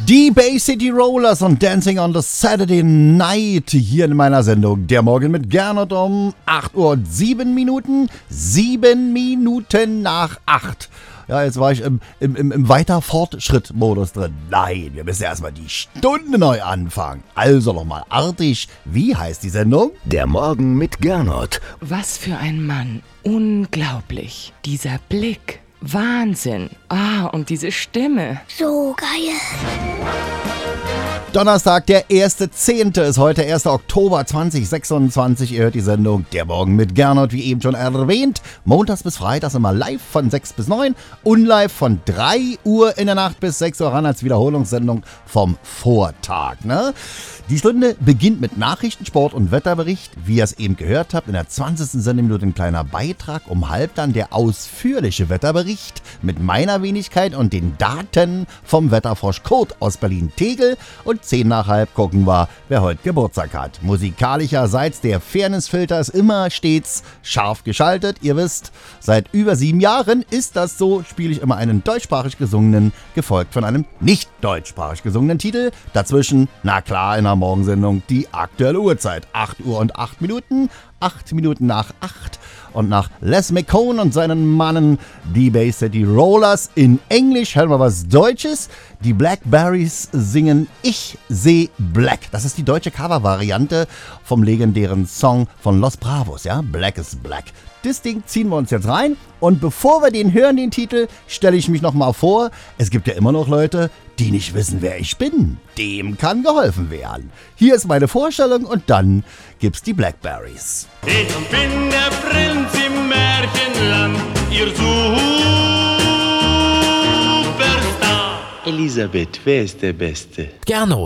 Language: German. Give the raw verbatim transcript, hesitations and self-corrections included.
Die Bay City Rollers und Dancing on the Saturday Night hier in meiner Sendung. Der Morgen mit Gernot um acht Uhr und sieben Minuten. sieben Minuten nach acht. Ja, jetzt war ich im, im, im, im Weiter-Fortschritt-Modus drin. Nein, wir müssen erstmal die Stunde neu anfangen. Also nochmal artig. Wie heißt die Sendung? Der Morgen mit Gernot. Was für ein Mann. Unglaublich. Dieser Blick. Wahnsinn. Ah, und diese Stimme. So geil. Donnerstag, der erster zehnte ist heute, erster Oktober zweitausendsechsundzwanzig. Ihr hört die Sendung Der Morgen mit Gernot, wie eben schon erwähnt. Montags bis Freitags immer live von sechs bis neun und live von drei Uhr in der Nacht bis sechs Uhr ran als Wiederholungssendung vom Vortag. Ne? Die Stunde beginnt mit Nachrichten, Sport und Wetterbericht. Wie ihr es eben gehört habt, in der zwanzigsten Sendeminute ein kleiner Beitrag. Um halb dann der ausführliche Wetterbericht mit meiner Wenigkeit und den Daten vom Wetterfrosch Kurt aus Berlin-Tegel. Und zehn nach halb gucken wir, wer heute Geburtstag hat. Musikalischerseits, der Fairnessfilter ist immer stets scharf geschaltet. Ihr wisst, seit über sieben Jahren ist das so, spiele ich immer einen deutschsprachig gesungenen, gefolgt von einem nicht deutschsprachig gesungenen Titel. Dazwischen, na klar, in der Morgensendung die aktuelle Uhrzeit. acht Uhr und acht Minuten, acht Minuten nach acht. Und nach Les McCone und seinen Mannen, die Bay City Rollers. In Englisch hören wir was Deutsches. Die Blackberries singen Ich seh Black. Das ist die deutsche Cover-Variante vom legendären Song von Los Bravos, ja? Black is Black. Das Ding ziehen wir uns jetzt rein. Und bevor wir den hören, den Titel, stelle ich mich nochmal vor. Es gibt ja immer noch Leute, die nicht wissen, wer ich bin. Dem kann geholfen werden. Hier ist meine Vorstellung und dann gibt's die Blackberries. Ich bin der Prinz im Märchenland, ihr Superstar. Elisabeth, wer ist der Beste? Gernot.